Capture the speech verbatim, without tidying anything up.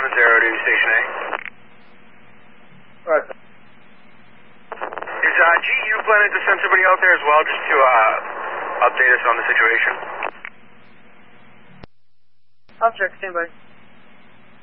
seven zero to Station A. Right. Is uh, G U planning to send somebody out there as well, just to uh, update us on the situation? I'll check. Stand by.